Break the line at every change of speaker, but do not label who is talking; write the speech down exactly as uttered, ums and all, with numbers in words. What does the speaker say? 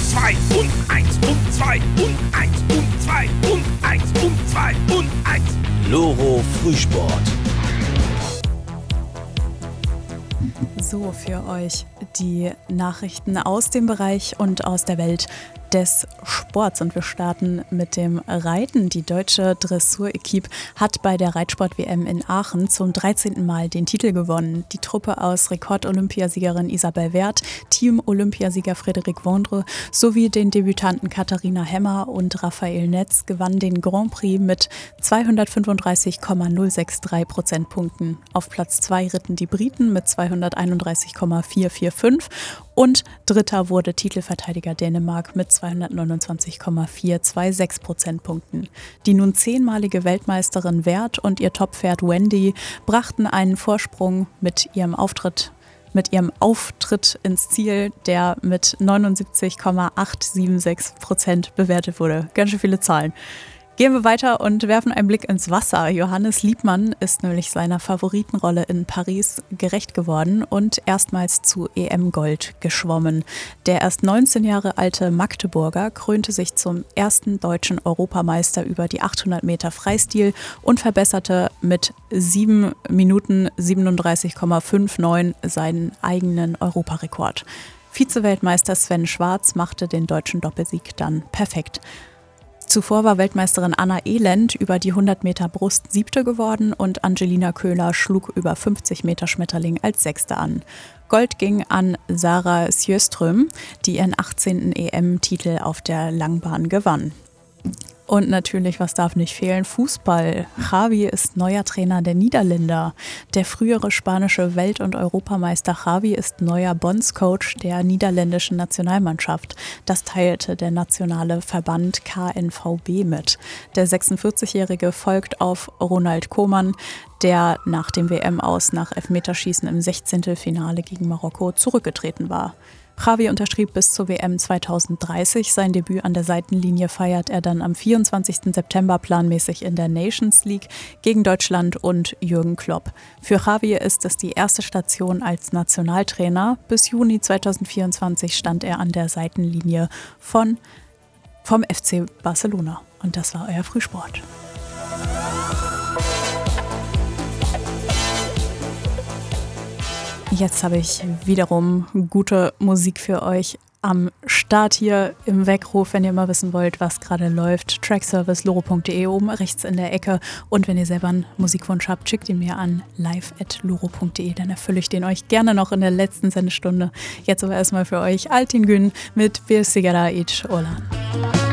zwei und eins und zwei und eins und zwei und eins und zwei und eins.
Loro Frühsport.
So, für euch die Nachrichten aus dem Bereich und aus der Welt des Sports. Und wir starten mit dem Reiten. Die deutsche Dressur-Equipe hat bei der Reitsport-W M in Aachen zum dreizehnten Mal den Titel gewonnen. Die Truppe aus Rekord-Olympiasiegerin Isabel Werth, Team-Olympiasieger Frédéric Vondre sowie den Debütanten Katharina Hemmer und Raphael Netz gewannen den Grand Prix mit zweihundertfünfunddreißig Komma null sechs drei Prozentpunkten. Auf Platz zwei ritten die Briten mit zweihunderteinunddreißig Komma vier vier fünf und Dritter wurde Titelverteidiger Dänemark mit zweihundertneunundzwanzig Komma vier zwei sechs Prozentpunkten. Die nun zehnmalige Weltmeisterin Werth und ihr Toppferd Wendy brachten einen Vorsprung mit ihrem Auftritt mit ihrem Auftritt ins Ziel, der mit neunundsiebzig Komma acht sieben sechs Prozent bewertet wurde. Ganz schön viele Zahlen. Gehen wir weiter und werfen einen Blick ins Wasser. Johannes Liebmann ist nämlich seiner Favoritenrolle in Paris gerecht geworden und erstmals zu E M-Gold geschwommen. Der erst neunzehn Jahre alte Magdeburger krönte sich zum ersten deutschen Europameister über die achthundert Meter Freistil und verbesserte mit sieben Minuten siebenunddreißig Komma neunundfünfzig seinen eigenen Europarekord. Vize-Weltmeister Sven Schwarz machte den deutschen Doppelsieg dann perfekt. Zuvor war Weltmeisterin Anna Elend über die hundert Meter Brust Siebte geworden und Angelina Köhler schlug über fünfzig Meter Schmetterling als Sechste an. Gold ging an Sarah Sjöström, die ihren achtzehnten E M-Titel auf der Langbahn gewann. Und natürlich, was darf nicht fehlen? Fußball. Xavi ist neuer Trainer der Niederländer. Der frühere spanische Welt- und Europameister Xavi ist neuer Bondscoach der niederländischen Nationalmannschaft. Das teilte der nationale Verband K N V B mit. Der sechsundvierzigjährige folgt auf Ronald Koeman, der nach dem W M-Aus nach Elfmeterschießen im Sechzehntelfinale gegen Marokko zurückgetreten war. Xavi unterschrieb bis zur W M zweitausenddreißig. Sein Debüt an der Seitenlinie feiert er dann am vierundzwanzigsten September planmäßig in der Nations League gegen Deutschland und Jürgen Klopp. Für Xavi ist es die erste Station als Nationaltrainer. Bis Juni zweitausendvierundzwanzig stand er an der Seitenlinie von, vom F C Barcelona. Und das war euer Frühsport. Jetzt habe ich wiederum gute Musik für euch am Start hier im Weckruf, wenn ihr mal wissen wollt, was gerade läuft. Trackservice loro punkt de oben rechts in der Ecke. Und wenn ihr selber einen Musikwunsch habt, schickt ihn mir an live at loro punkt de. Dann erfülle ich den euch gerne noch in der letzten Sendestunde. Jetzt aber erstmal für euch Altin Gün mit Bir Sigara Ich Olan.